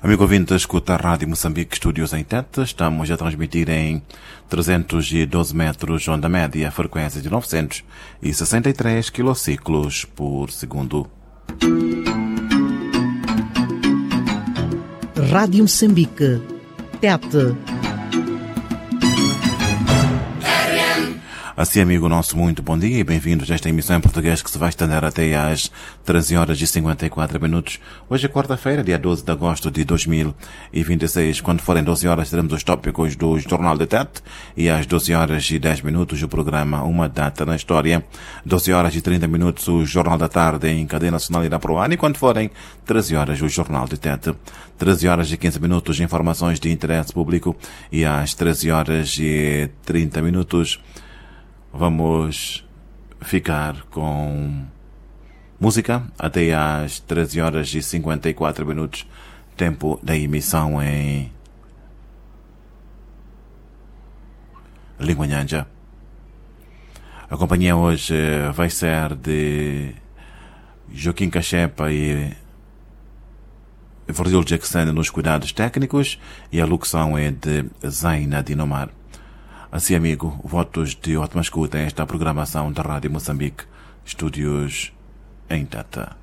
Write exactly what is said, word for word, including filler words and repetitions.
Amigo ouvinte, escuta a Rádio Moçambique, estúdios em Tete. Estamos a transmitir em trezentos e doze metros, onda média, frequência de novecentos e sessenta e três quilociclos por segundo. Rádio Moçambique, Tete. Assim, amigo nosso, muito bom dia e bem-vindos a esta emissão em português que se vai estender até às treze horas e cinquenta e quatro minutos. Hoje é quarta-feira, dia doze de agosto de dois mil e vinte e seis. Quando forem doze horas, teremos os tópicos do Jornal de Tete e às doze horas e dez minutos o programa Uma Data na História. doze horas e trinta minutos o Jornal da Tarde em cadeia nacional irá para o ar e quando forem treze horas o Jornal de Tete. treze horas e quinze minutos informações de interesse público e às treze horas e trinta minutos vamos ficar com música até às treze horas e cinquenta e quatro minutos, tempo da emissão em língua nhanja. A companhia hoje vai ser de Joaquim Cachepa e Virgílio Jackson nos cuidados técnicos e a locução é de Zaina Dinomar. Assim, amigo, votos de ótima escuta a esta programação da Rádio Moçambique, estúdios em Tete.